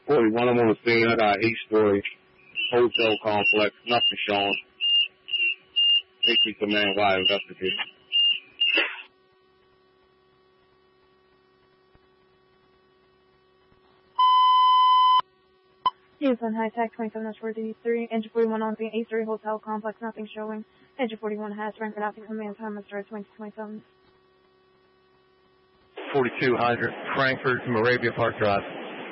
41, I'm on the scene. I got 8-story hotel complex. Nothing showing. 60 command wide investigation. Houston, high tech 27-43, engine 41 on scene, 8-story hotel complex, nothing showing. Engine 41 has Frankfurt Outfit command time of start 2027. 42 hydrant, Frankfurt, Moravia Park Drive.